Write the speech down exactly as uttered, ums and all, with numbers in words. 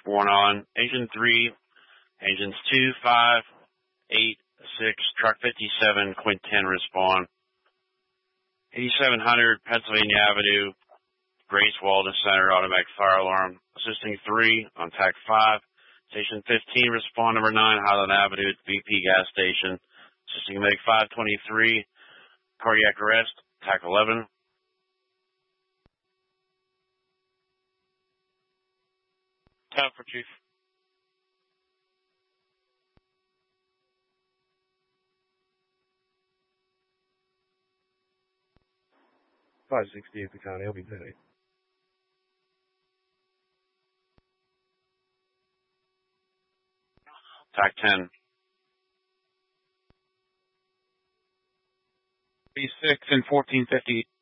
sworn on. Engine three, engines two, five, eight, six, truck fifty-seven, Quint ten respond. eighty-seven hundred Pennsylvania Avenue, Grace Walden Center, automatic fire alarm. Assisting three on T A C five. Station fifteen, respond number nine, Highland Avenue at B P gas station. Assisting medic five twenty-three, cardiac arrest, T A C eleven. Time for Chief. five sixty at the county, I'll be ready. T A C ten. B six and fourteen fifty.